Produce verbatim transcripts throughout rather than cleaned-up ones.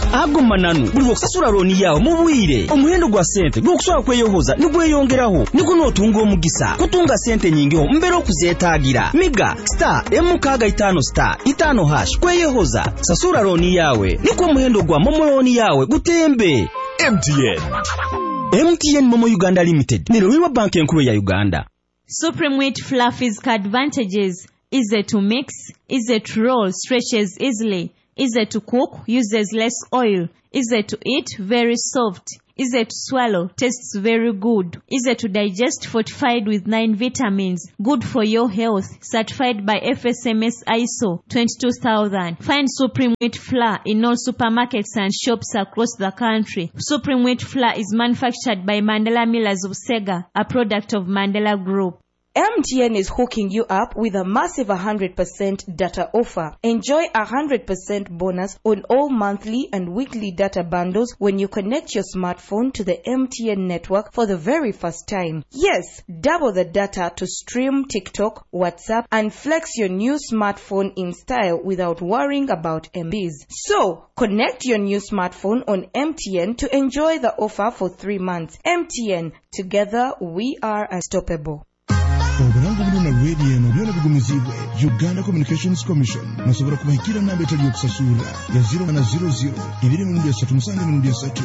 agoma nanu buli okusasula looni yawo mu bwire omuhendo gwa sente gw'okusobola kweyohoza nigweyongeraho niko n'otunga omugisa kutunga sente nyingiho mbere okuzeetaagira miga star emukaaga itaano star itaano hash kweyohoza sasula looni yawe niko omuhendo gwa momo looni yawe gutembe. M T N M T N Momo Uganda Limited ni Rewa Bank enkulu ya Uganda. Supreme Wheat Flour Physical advantages: easy to mix, easy to roll, stretches easily, easy to cook, uses less oil, easy to eat, very soft, easy to swallow, tastes very good, easy to digest, fortified with nine vitamins, good for your health, certified by F S M S I S O twenty-two thousand. Find Supreme Wheat Flour in all supermarkets and shops across the country. Supreme Wheat Flour is manufactured by Mandela Millers of Sega, a product of Mandela Group. M T N is hooking you up with a massive one hundred percent data offer. Enjoy a one hundred percent bonus on all monthly and weekly data bundles when you connect your smartphone to the M T N network for the very first time. Yes, double the data to stream TikTok, WhatsApp, and flex your new smartphone in style without worrying about M Bs. So, connect your new smartphone on M T N to enjoy the offer for three months. M T N, together we are unstoppable. Obulango buno na radio eno byona bigumizibwe Uganda Communications Commission nasobora kubahikira namba etali yokusasula ya zero na zero zero ibiri mu ndya satu musange mu ndya satu.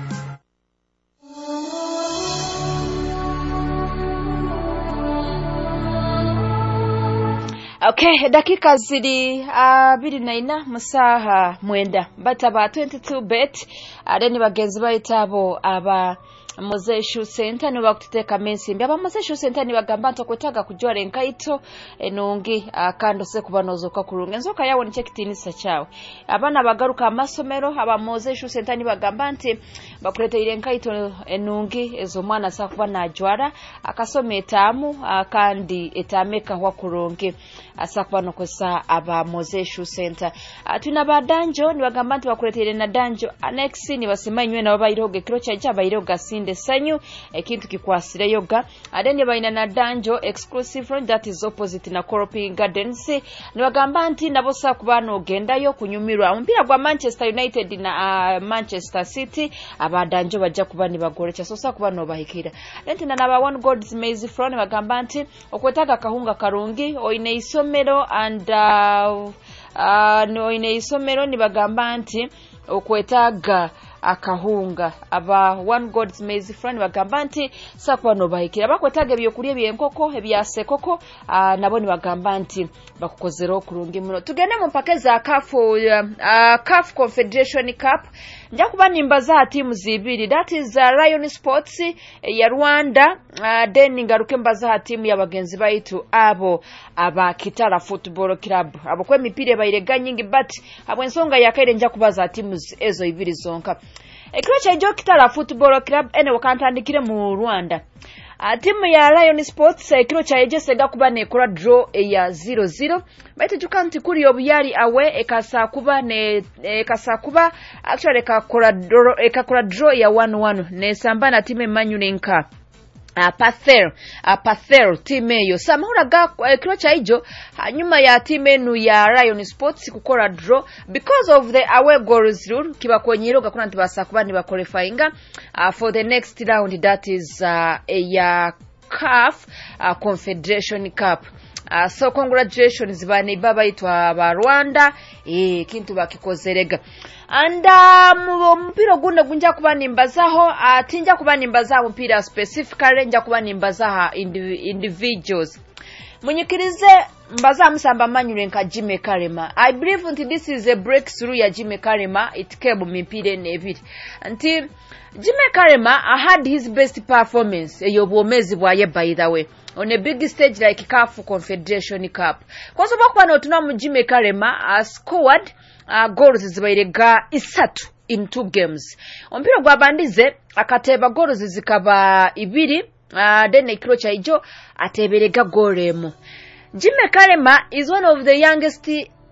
Okay, dakika ziri abiri uh, na ina musaha mwenda bataba twenty-two bet adeni bagenzi bayitabo aba Mozeshu Center ni bakuteka mensi mbi aba Mozeshu Center ni bagamba ntokwetaga kujwara enkaito enungi akando se kubanozoka kurunga nzoka yawo niche kitinisa cyawe abana bagaruka amasomero aba Mozeshu Center ni bagamba nti bakureta ile enkaito enungi ezo mwana sa kuba najwara akasome etamu kandi etameka wa kurungi asa kuba nokosa aba Mozeshu Center. Tuna badanjo ni bagamba nti bakureta ile na danjo annex ni basimanywe na babayiroge kiro cyaje abayiroga sinde sanyu ekintu kikwasire yoga adende baina na danjo exclusive front that is opposite na Koropi Gardens ni bagamba nti nabo sa kubano gendayo kunyumirwa ompira gwa Manchester United na uh, Manchester City abadanjo bajja kubani bagorecha so sa kubano bahikira enti na naba one God's Maize front bagamba nti okwetaga kahunga karungi oine isomero and uh, uh, no oine isomero ni bagamba nti okwetaga akahunga aba one God's Maize friend bagamba nti sakwa no bahikira bakwetaga byokulye byenkoko ebyasekoko uh, nabo ni bagamba nti bakukozero kurungi muno tugende mu mpake za C A F uh, uh, C A F Confederation Cup nja kuba nimba za timu zibiri that is uh, Lion Sports uh, ya Rwanda uh, then ngaruke mbaza timu ya bagenzi baitu abo aba Kitara Football Club abo kwe mipire bayirega nyingi but abo ensonga yakaire nja kubaza timu ezo ibiri zonka ekiro kya jo Kitara Football Club ene wakantandikire mu Rwanda. Uh, timu ya Lion Sports ekiro kya ejesega kuba ne kora draw ya zero zero baite jukanti kuri obuyali awe ekasa kuba ne ekasa kuba actually ekakora draw ekakora draw ya one one ne sambana timu Emmanuel Uh, Pathel uh, Pathel timu eyo samahura ga ekiro kya ijo hanyuma ya timu enu ya Lion Sports kukora draw because of the away goals rule kiba kwenyero gakuna ntibasa kuba ni ba qualifyinga uh, for the next round that is uh, ya C A F uh, Confederation Cup. Uh, so congratulations bane baba itwa ba Rwanda eh kintu bakikozerega and uh, mpiro gunda gunja kuba nimbazaho uh, tinja kuba nimbazaho mpira specifically nja kuba nimbazaha individuals munyikirize mbaza musamba manyure nka Jimmy Karema. I believe that this is a breakthrough ya Jimmy Karema itkebo mipire nebiri anti Jimmy Karema had his best performance eyo bwomezi bwaye by the way on a big stage like C A F Confederation Cup. Kwa sababu kwa no tuna Jimmy Karema uh, scored uh, goals zibairega isatu in two games. Ompiro gwa bandize akateba goals zikaba ibiri uh, then ekiro kya ijo ateberega golemo. Jimmy Karema is one of the youngest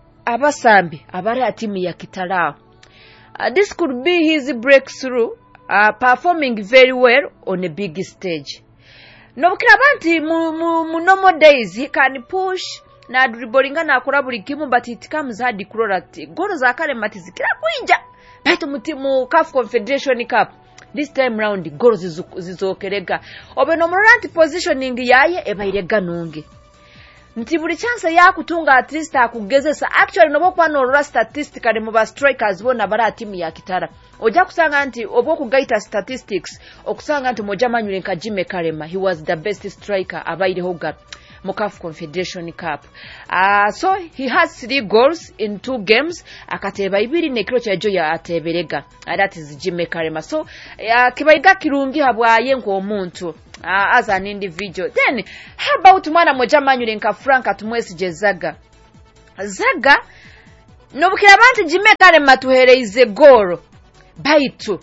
abasambi abari timu ya Kitara. Uh, this could be his breakthrough, uh, performing very well on a big stage. No kirabanti mu, mu, mu normal days he can push na dribblinga na akora buli kimu but it comes hard kurora ati goro za Karema tizikira kwinja baitu mutimu C A F Confederation Cup this time round goro zizokerega obeno muranti positioning yaye ebairega nungi nti buli chance ya kutunga at least akugezesa actually nobo kwanora statistically mu ba strikers bona bara timu ya Kitara oja kusanga nti obo kugaita statistics okusanga nti moja manyule nka Jimmy Karema he was the best striker abaire hoga mu C A F Confederation Cup. Uh, so he has three goals in two games akateba ibiri ne kiro kya joya ateberega uh, that is Jimmy Karema. So uh, kibaiga kirungi habwaye nko omuntu uh, as an individual. Then how about mwana moja manyule nka Frank atumwesije Zaga Zaga nobukira bantu Jimmy Karema tuhereize goal baitu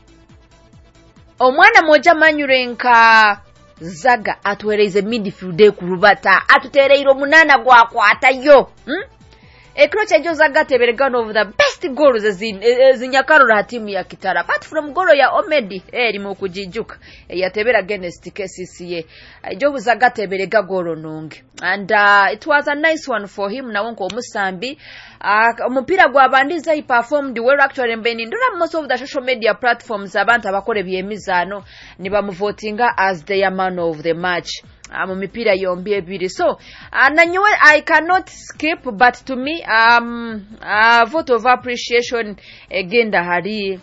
omwana moja manyule nka Zaga atwereze midfield kurubata atutereiro munana gwa kwatayo hmm? Ekro cha Zaga teberegano of the best goals zinyakaro la timu ya Kitara apart from golo ya Omedi eri mu kujijuka yatebera against K C C A jo Zaga teberega golo nungi and uh, it was a nice one for him na wonko omusambi omupira uh, gwa bandiza he performed well actually mbeni ndura most of the social media platforms abantu abakore byemizano niba muvotinga as the man of the match mu mipira yombi ebiri so ananywe uh, I cannot skip but to me um a vote of appreciation again da hari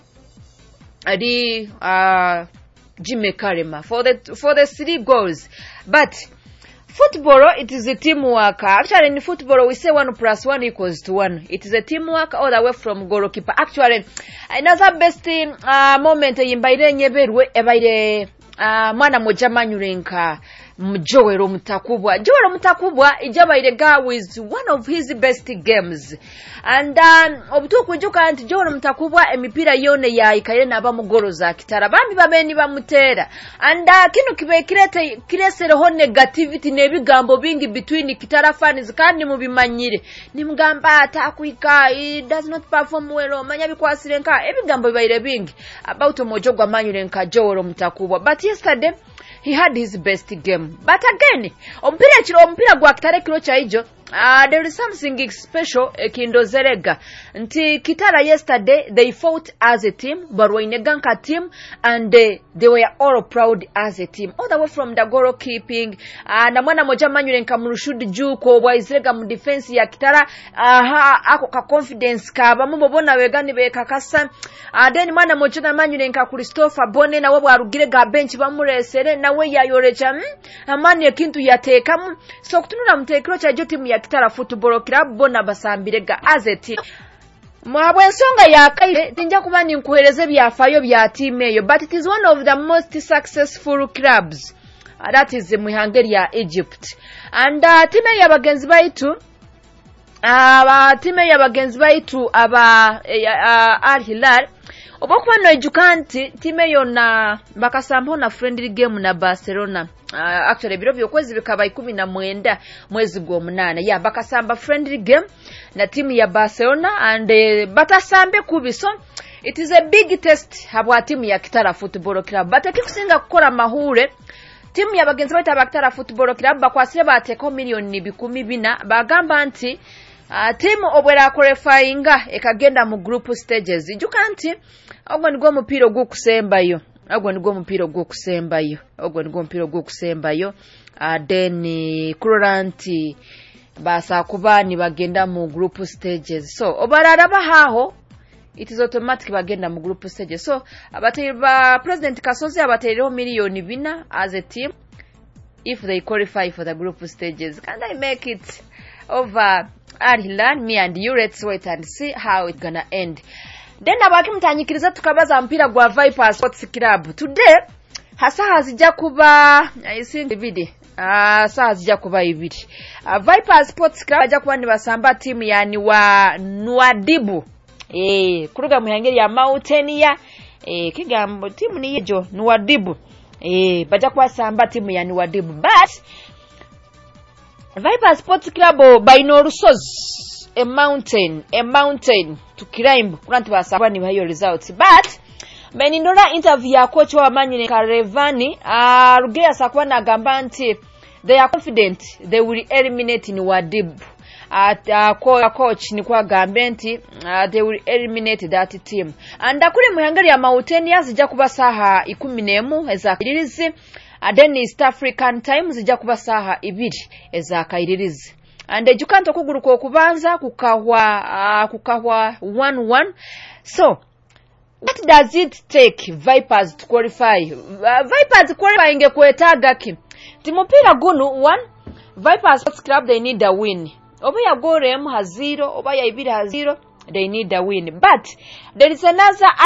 hari uh Jimmy Karema for the for the three goals but football it is a teamwork actually in football we say one plus one equals to one it is a teamwork all the way from goalkeeper actually another best uh, moment yimbaire nyeberwe ebaire uh, mwana moja manyurenka Joel Mutakubwa Joel Mutakubwa ijabaire ga with one of his best games and um, obutu kujuka anti Joel Mutakubwa emipira yone ya ikaire naba mugoro za Kitara bambi babeni bamutera and uh, kino kibe kirete kiresere ho negativity nebigambo bingi between Kitara fans kandi mubimanyire nimugamba atakwika he does not perform well manya bikwasirenka ebigambo bibaire bingi about mojo gwa manyurenka Joel Mutakubwa but yesterday he had his best game but again ompira chiro ompira gwa Kitare kiro cha ijo uh, there is something special ekindozerega nti Kitara yesterday they fought as a team but waineganka team and they, they were all proud as a team all the way from the goalkeeping uh, na mwana moja manyure nkamurushudi juu ko bwaizerega mu defense ya Kitara aha uh, ako ka confidence kaba mubona wegani bekakasa uh, then mwana moja na manyure nka Christopher Bone na wabwa arugire ga bench bamuresere na we yayorecha mm? amani ekintu yatekamu so kutunula mutekero cha jo timu ya Kitara Football Club bona basambirega as a team mwabwe nsonga ya kaire tinja kuba ninkuhereze byafayo bya team eyo but it is one of the most successful clubs uh, that is mu Hungary ya Egypt and uh, team ya bagenzi baitu aba uh, team ya bagenzi baitu aba uh, Al Hilal obokuba no ejukanti team eyo na bakasambo na friendly game na Barcelona uh, actually biro byokwezi bikaba ikumi na mwenda mwezi gwo munana ya bakasamba friendly game na timu ya Barcelona and uh, batasambe kubiso it is a big test habwa timu ya Kitara Football Club but akikusinga kukora mahure timu ya bagenzi baita ba Kitara Football Club bakwasire bateko milioni bikumi bina bagamba nti Uh, timu obwera qualifyinga ekagenda mu group stages ijukanti ogwo nigwo mupira gwo kusembayo ogwo nigwo mupira gwo kusembayo ogwo nigwo mupira gwo kusembayo uh, then kuranti basa kubani bagenda mu group stages so obarara bahaho it is automatic bagenda mu group stages so abateri ba President Kasozi abateriho milioni bina as a team if they qualify for the group stages. Can I make it over Al Hilal? Me and you, let's wait and see how it's gonna end. Then abaki mtanyikiriza tukabaza mpira gwa Vipers Sports Club. Today hasa hazija kuba I think ibidi ah saa hazija kuba ibidi uh, Vipers Sports Club haja kuba ni basamba timu yani wa Nwadibu eh kuruga muhangeri ya Mauritania eh kigambo timu ni yejo Nwadibu eh baja kwa samba timu ya Nwadibu but Vipers Sports Club by no resource a mountain a mountain to climb kuranti basaba ni bayo results but benindora interview ya coach wa Manyine Karevani uh, Rugea sakwa na gamba nti they are confident they will eliminate in Wadibu. At uh, coach ni kwa gambenti uh, they will eliminate that team. And akule muhangari ya Mauritania zijja kuba saha ikumi n'emu ezakiririzi. Uh, then East African time zijja kuba saha ibiri ezakiririzi. And ejukanto kuguru ko kubanza kukahwa uh, kukahwa one one. So what does it take Vipers to qualify? Uh, Vipers qualify inge kwetaga ki. Timupira gunu one Vipers Sports Club they need a win. Oba ya Gorem has zero, oba ya Ibiri has zero, they need a win. But there is another